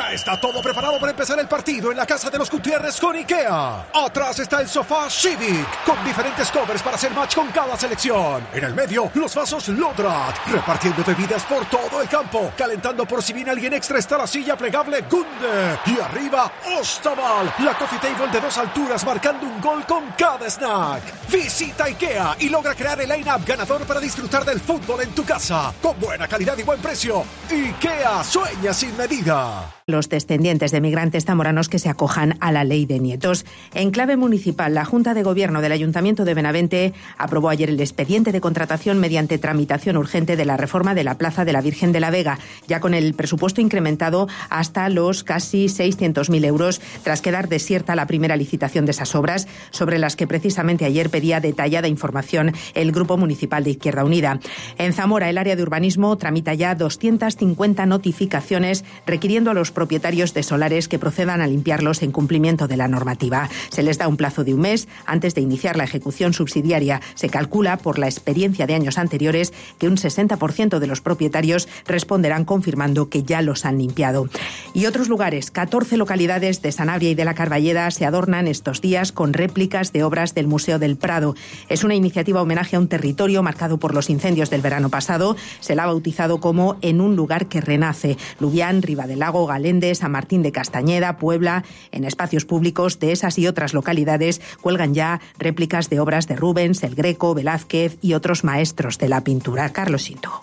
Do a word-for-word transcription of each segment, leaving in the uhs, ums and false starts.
Ya está todo preparado para empezar el partido en la casa de los Gutiérrez con IKEA. Atrás está el sofá Civic, con diferentes covers para hacer match con cada selección. En el medio, los vasos Lodrat, repartiendo bebidas por todo el campo. Calentando por si viene alguien extra está la silla plegable Gunde. Y arriba, Ostaval, la coffee table de dos alturas marcando un gol con cada snack. Visita IKEA y logra crear el line-up ganador para disfrutar del fútbol en tu casa. Con buena calidad y buen precio. IKEA, sueña sin medida. Los descendientes de migrantes zamoranos que se acojan a la ley de nietos. En clave municipal, la Junta de Gobierno del Ayuntamiento de Benavente aprobó ayer el expediente de contratación mediante tramitación urgente de la reforma de la Plaza de la Virgen de la Vega, ya con el presupuesto incrementado hasta los casi seiscientos mil euros, tras quedar desierta la primera licitación de esas obras, sobre las que precisamente ayer pedía detallada información el Grupo Municipal de Izquierda Unida. En Zamora, el área de urbanismo tramita ya doscientas cincuenta notificaciones requiriendo a los propietarios de solares que procedan a limpiarlos en cumplimiento de la normativa. Se les da un plazo de un mes antes de iniciar la ejecución subsidiaria. Se calcula, por la experiencia de años anteriores, que un sesenta por ciento de los propietarios responderán confirmando que ya los han limpiado. Y otros lugares, catorce localidades de Sanabria y de la Carballeda se adornan estos días con réplicas de obras del Museo del Prado. Es una iniciativa homenaje a un territorio marcado por los incendios del verano pasado. Se la ha bautizado como En un lugar que renace. Lubián, Ribadelago, Galén, San Martín de Castañeda, Puebla. En espacios públicos de esas y otras localidades cuelgan ya réplicas de obras de Rubens, El Greco, Velázquez y otros maestros de la pintura. Carlos Sinto.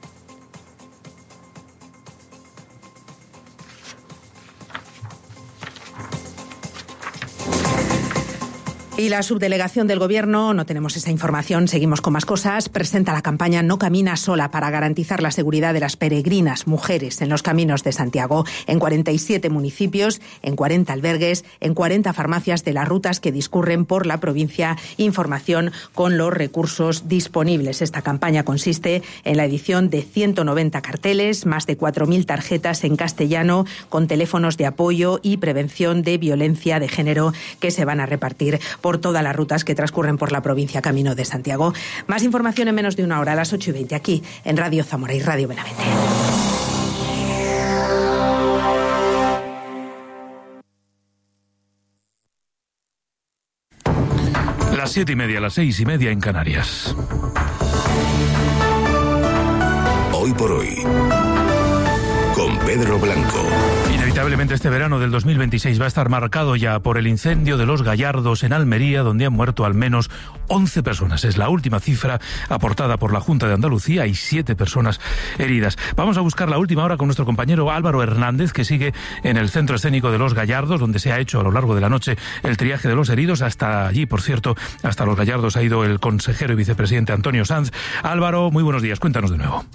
Y la subdelegación del Gobierno, no tenemos esa información, seguimos con más cosas, presenta la campaña No Camina Sola para garantizar la seguridad de las peregrinas mujeres en los caminos de Santiago, en cuarenta y siete municipios, en cuarenta albergues, en cuarenta farmacias de las rutas que discurren por la provincia, información con los recursos disponibles. Esta campaña consiste en la edición de ciento noventa carteles, más de cuatro mil tarjetas en castellano con teléfonos de apoyo y prevención de violencia de género que se van a repartir por todas las rutas que transcurren por la provincia camino de Santiago. Más información en menos de una hora, a las ocho y veinte, aquí en Radio Zamora y Radio Benavente. Las siete y media, las seis y media en Canarias. Hoy por hoy, con Pedro Blanco. Inevitablemente este verano del dos mil veintiséis va a estar marcado ya por el incendio de Los Gallardos en Almería, donde han muerto al menos once personas. Es la última cifra aportada por la Junta de Andalucía y siete personas heridas. Vamos a buscar la última hora con nuestro compañero Álvaro Hernández, que sigue en el Centro Escénico de Los Gallardos, donde se ha hecho a lo largo de la noche el triaje de los heridos. Hasta allí, por cierto, hasta Los Gallardos ha ido el consejero y vicepresidente Antonio Sanz. Álvaro, muy buenos días, cuéntanos de nuevo.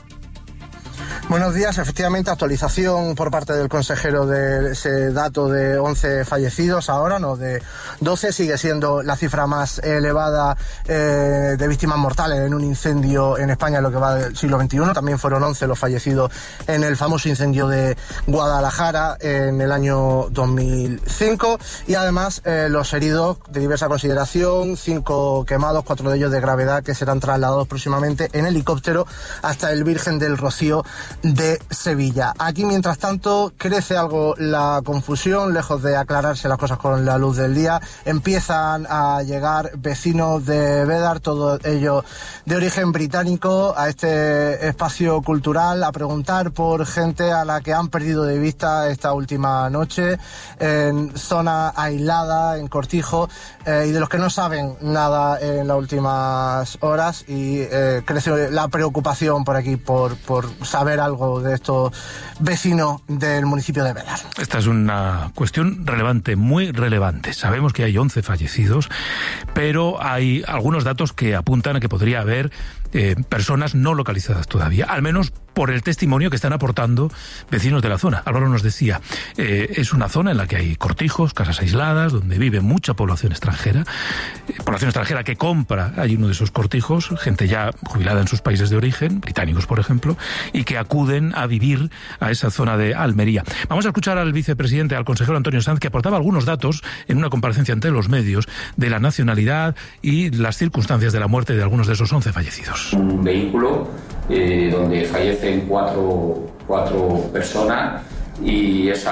Buenos días, efectivamente, actualización por parte del consejero de ese dato de once fallecidos ahora, no de doce, sigue siendo la cifra más elevada eh, de víctimas mortales en un incendio en España en lo que va del siglo veintiuno, también fueron once los fallecidos en el famoso incendio de Guadalajara en el año dos mil cinco y además eh, los heridos de diversa consideración, cinco quemados, cuatro de ellos de gravedad que serán trasladados próximamente en helicóptero hasta el Virgen del Rocío de Sevilla. Aquí, mientras tanto, crece algo la confusión, lejos de aclararse las cosas con la luz del día. Empiezan a llegar vecinos de Bédar, todos ellos de origen británico, a este espacio cultural, a preguntar por gente a la que han perdido de vista esta última noche, en zona aislada, en Cortijo, eh, y de los que no saben nada en las últimas horas, y eh, crece la preocupación por aquí, por, por saber algo de estos vecinos del municipio de Bédar. Esta es una cuestión relevante, muy relevante. Sabemos que hay once fallecidos, pero hay algunos datos que apuntan a que podría haber eh, personas no localizadas todavía, al menos por el testimonio que están aportando vecinos de la zona. Álvaro nos decía, eh, es una zona en la que hay cortijos, casas aisladas, donde vive mucha población extranjera, eh, población extranjera que compra allí uno de esos cortijos, gente ya jubilada en sus países de origen, británicos por ejemplo, y que acuden a vivir a esa zona de Almería. Vamos a escuchar al vicepresidente, al consejero Antonio Sanz, que aportaba algunos datos en una comparecencia ante los medios de la nacionalidad y las circunstancias de la muerte de algunos de esos once fallecidos. Un vehículo eh, donde fallecen cuatro, cuatro personas y esa